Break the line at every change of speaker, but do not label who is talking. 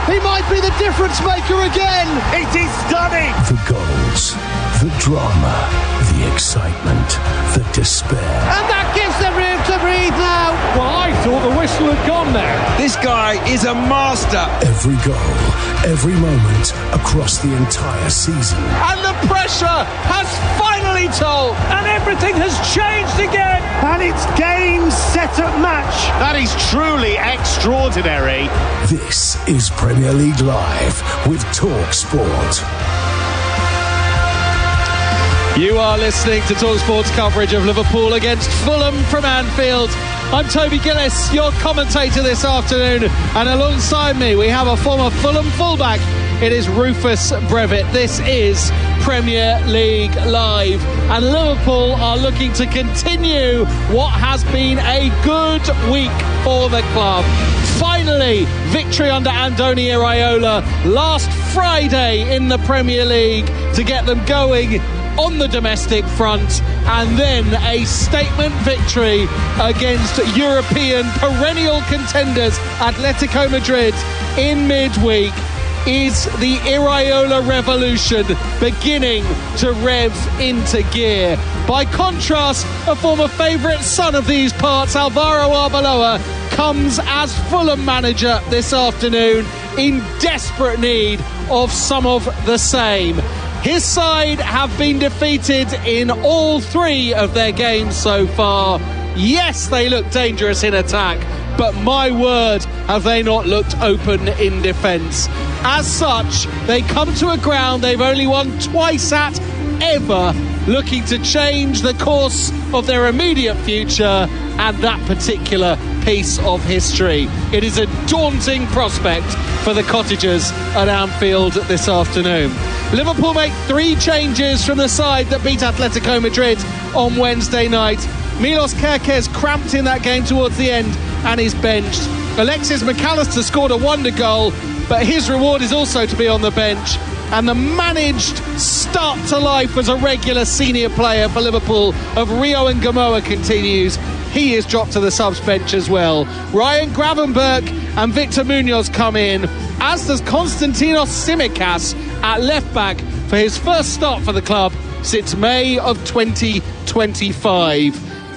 He might be the difference maker again.
It is stunning.
The goals, the drama, the excitement, the despair.
And that gives them room to breathe now.
Well, I thought the whistle had gone there.
This guy is a master.
Every goal, every moment across the entire season.
And the pressure has finally told.
And everything has changed again.
And it's game, set up, match.
That is truly extraordinary.
This is Premier League Live with Talk Sport.
You are listening to TalkSport's coverage of Liverpool against Fulham from Anfield. I'm Toby Gillis, your commentator this afternoon, and alongside me we have a former Fulham fullback. It is Rufus Brevitt. This is Premier League Live, and Liverpool are looking to continue what has been a good week for the club. Finally, victory under Andoni Iraola last Friday in the Premier League to get them going on the domestic front, and then a statement victory against European perennial contenders Atletico Madrid in midweek. Is the Iraola revolution beginning to rev into gear? By contrast, a former favourite son of these parts, Alvaro Arbeloa, comes as Fulham manager this afternoon in desperate need of some of the same. His side have been defeated in all three of their games so far. Yes, they look dangerous in attack, but my word, have they not looked open in defence. As such, they come to a ground they've only won twice at ever, looking to change the course of their immediate future and that particular piece of history. It is a daunting prospect for the Cottagers at Anfield this afternoon. Liverpool make 3 changes from the side that beat Atletico Madrid on Wednesday night. Milos Kerkez cramped in that game towards the end and is benched. Alexis McAllister scored a wonder goal, but his reward is also to be on the bench. And the managed start to life as a regular senior player for Liverpool of Rio Ngamoa continues. He is dropped to the subs bench as well. Ryan Gravenberch and Victor Munoz come in, as does Konstantinos Tsimikas at left back for his first start for the club since May of 2025.